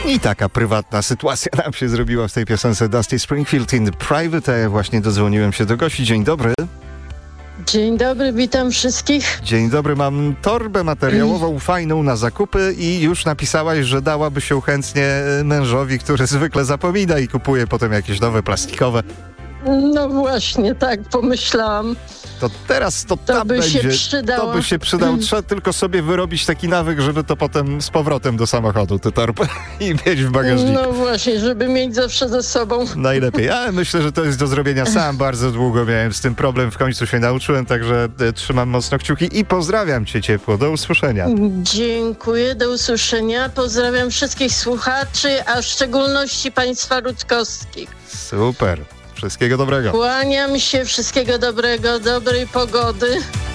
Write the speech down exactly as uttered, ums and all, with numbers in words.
I taka prywatna sytuacja nam się zrobiła w tej piosence Dusty Springfield in the Private, a ja właśnie dodzwoniłem się do Gosi. Dzień dobry. Dzień dobry, witam wszystkich. Dzień dobry, mam torbę materiałową fajną na zakupy i już napisałaś, że dałaby się chętnie mężowi, który zwykle zapomina i kupuje potem jakieś nowe plastikowe. No właśnie, tak pomyślałam. To teraz to, To tam by będzie, się przydało. to by się przydało. Trzeba tylko sobie wyrobić taki nawyk, żeby to potem z powrotem do samochodu tę torbę i mieć w bagażniku. No właśnie, żeby mieć zawsze ze sobą. Najlepiej, ale myślę, że to jest do zrobienia. Sam bardzo długo miałem z tym problem, w końcu się nauczyłem, także e, trzymam mocno kciuki i pozdrawiam cię ciepło. Do usłyszenia. Dziękuję, do usłyszenia. Pozdrawiam wszystkich słuchaczy, a w szczególności państwa rutkowskich. Super. Wszystkiego dobrego. Kłaniam się, wszystkiego dobrego, dobrej pogody.